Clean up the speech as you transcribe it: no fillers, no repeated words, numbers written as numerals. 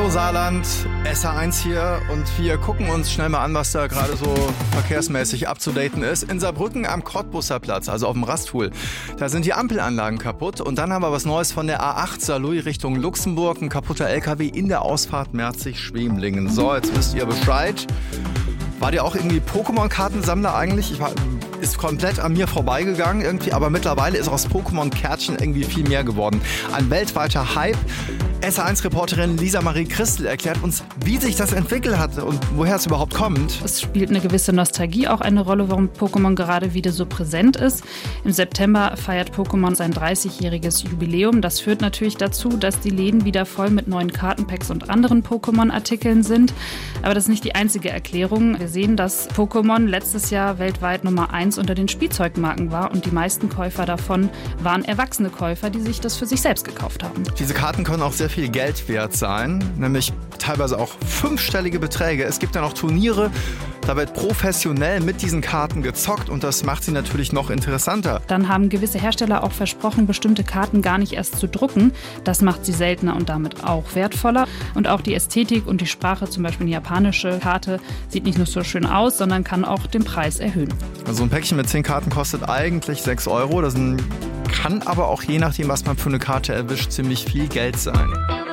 Hallo Saarland, SR1 hier und wir gucken uns schnell mal an, was da gerade so verkehrsmäßig abzudaten ist. In Saarbrücken am Cottbusser Platz, also auf dem Rasthof, da sind die Ampelanlagen kaputt und dann haben wir was Neues von der A8 Saarlouis Richtung Luxemburg, ein kaputter LKW in der Ausfahrt Merzig-Schwemlingen. So, jetzt wisst ihr Bescheid. War dir auch irgendwie Pokémon-Kartensammler eigentlich? Ist komplett an mir vorbeigegangen irgendwie, aber mittlerweile ist aus Pokémon-Kärtchen irgendwie viel mehr geworden. Ein weltweiter Hype. SR1-Reporterin Lisa Marie Christel erklärt uns, wie sich das entwickelt hat und woher es überhaupt kommt. Es spielt eine gewisse Nostalgie auch eine Rolle, warum Pokémon gerade wieder so präsent ist. Im September feiert Pokémon sein 30-jähriges Jubiläum. Das führt natürlich dazu, dass die Läden wieder voll mit neuen Kartenpacks und anderen Pokémon-Artikeln sind. Aber das ist nicht die einzige Erklärung. Wir sehen, dass Pokémon letztes Jahr weltweit Nummer 1 unter den Spielzeugmarken war und die meisten Käufer davon waren erwachsene Käufer, die sich das für sich selbst gekauft haben. Diese Karten können auch sehr viel Geld wert sein, nämlich teilweise auch 5-stellige Beträge. Es gibt ja noch Turniere, da wird professionell mit diesen Karten gezockt und das macht sie natürlich noch interessanter. Dann haben gewisse Hersteller auch versprochen, bestimmte Karten gar nicht erst zu drucken. Das macht sie seltener und damit auch wertvoller. Und auch die Ästhetik und die Sprache, zum Beispiel eine japanische Karte, sieht nicht nur so schön aus, sondern kann auch den Preis erhöhen. Also ein Päckchen mit 10 Karten kostet eigentlich 6 €. Das kann aber auch je nachdem, was man für eine Karte erwischt, ziemlich viel Geld sein.